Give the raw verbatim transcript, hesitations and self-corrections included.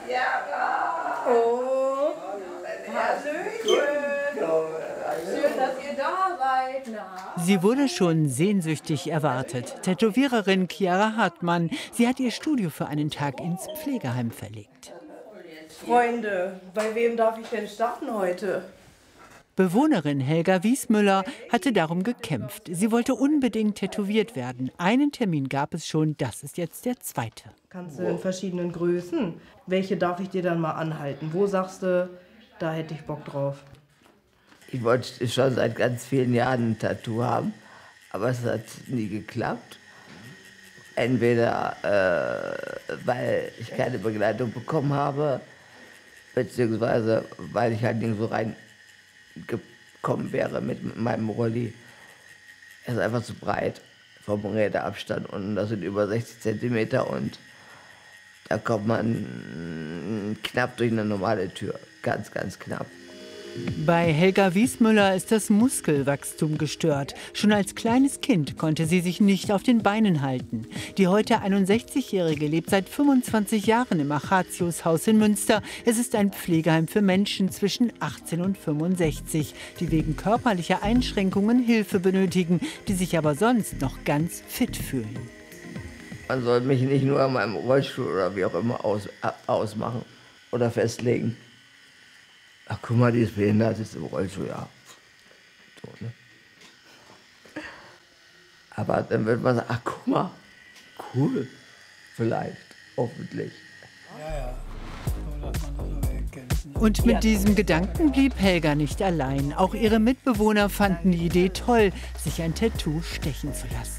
Oh, Hallöchen. Schön, dass ihr da seid. Na? Sie wurde schon sehnsüchtig erwartet. Tätowiererin Chiara Hartmann. Sie hat ihr Studio für einen Tag ins Pflegeheim verlegt. Freunde, bei wem darf ich denn starten heute? Bewohnerin Helga Wiesmüller hatte darum gekämpft. Sie wollte unbedingt tätowiert werden. Einen Termin gab es schon, das ist jetzt der zweite. Kannst du in verschiedenen Größen. Welche darf ich dir dann mal anhalten? Wo sagst du, da hätte ich Bock drauf? Ich wollte schon seit ganz vielen Jahren ein Tattoo haben, aber es hat nie geklappt. Entweder äh, weil ich keine Begleitung bekommen habe, beziehungsweise weil ich halt nirgendwo reingekommen wäre mit meinem Rolli. Er ist einfach zu breit vom Räderabstand und das sind über sechzig Zentimeter und da kommt man knapp durch eine normale Tür. Ganz, ganz knapp. Bei Helga Wiesmüller ist das Muskelwachstum gestört. Schon als kleines Kind konnte sie sich nicht auf den Beinen halten. Die heute einundsechzigjährige lebt seit fünfundzwanzig Jahren im Achatius-Haus in Münster. Es ist ein Pflegeheim für Menschen zwischen achtzehn und fünfundsechzig, die wegen körperlicher Einschränkungen Hilfe benötigen, die sich aber sonst noch ganz fit fühlen. Man soll mich nicht nur an meinem Rollstuhl oder wie auch immer aus, ausmachen oder festlegen. Ach, guck mal, die ist behindert, ist im Rollstuhl, ja. So, ne? Aber dann wird man sagen, ach, guck mal, cool, vielleicht, hoffentlich. Ja, ja, so dass man das so erkennt. Und mit diesem Gedanken blieb Helga nicht allein. Auch ihre Mitbewohner fanden die Idee toll, sich ein Tattoo stechen zu lassen.